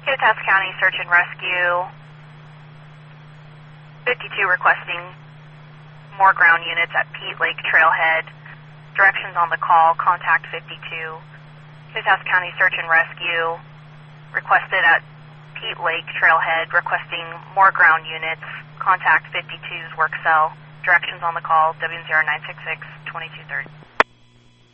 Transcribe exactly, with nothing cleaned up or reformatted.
Kittitas County Search and Rescue. fifty-two requesting more ground units at Pete Lake Trailhead. Directions on the call, contact fifty-two. Kittitas County Search and Rescue requested at Pete Lake Trailhead, requesting more ground units. Contact fifty-two's work cell. Directions on the call, W zero nine six six, twenty-two thirty.